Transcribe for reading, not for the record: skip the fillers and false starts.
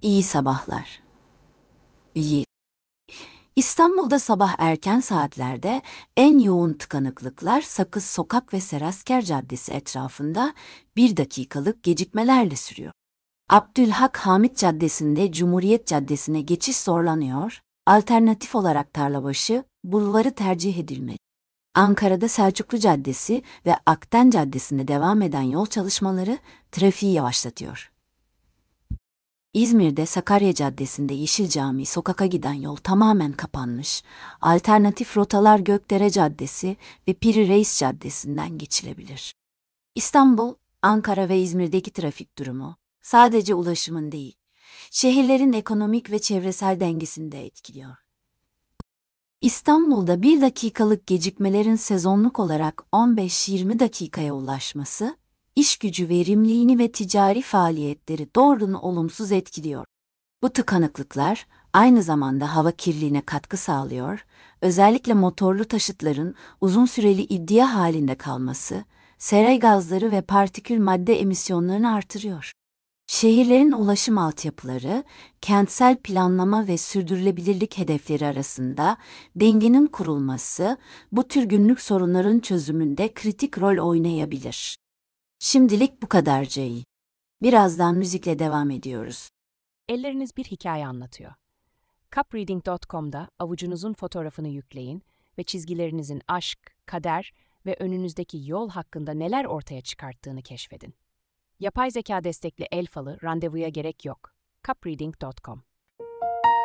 İyi sabahlar. İyi. İstanbul'da sabah erken saatlerde en yoğun tıkanıklıklar Sakız Sokak ve Serasker Caddesi etrafında 1 dakikalık gecikmelerle sürüyor. Abdülhak Hamit Caddesi'nde Cumhuriyet Caddesi'ne geçiş zorlanıyor, alternatif olarak Tarlabaşı, bulvarı tercih edilmeli. Ankara'da Selçuklu Caddesi ve Akden Caddesi'nde devam eden yol çalışmaları trafiği yavaşlatıyor. İzmir'de Sakarya Caddesi'nde Yeşil Cami sokaka giden yol tamamen kapanmış. Alternatif rotalar Gökdere Caddesi ve Piri Reis Caddesi'nden geçilebilir. İstanbul, Ankara ve İzmir'deki trafik durumu sadece ulaşımın değil, şehirlerin ekonomik ve çevresel dengesini de etkiliyor. İstanbul'da 1 dakikalık gecikmelerin sezonluk olarak 15-20 dakikaya ulaşması, iş gücü verimliliğini ve ticari faaliyetleri doğrudan olumsuz etkiliyor. Bu tıkanıklıklar aynı zamanda hava kirliliğine katkı sağlıyor, özellikle motorlu taşıtların uzun süreli iddia halinde kalması, sera gazları ve partikül madde emisyonlarını artırıyor. Şehirlerin ulaşım altyapıları, kentsel planlama ve sürdürülebilirlik hedefleri arasında dengenin kurulması, bu tür günlük sorunların çözümünde kritik rol oynayabilir. Şimdilik bu kadar Jay. Birazdan müzikle devam ediyoruz. Elleriniz bir hikaye anlatıyor. Cupreading.com'da avucunuzun fotoğrafını yükleyin ve çizgilerinizin aşk, kader ve önünüzdeki yol hakkında neler ortaya çıkarttığını keşfedin. Yapay zeka destekli el falı randevuya gerek yok. Cupreading.com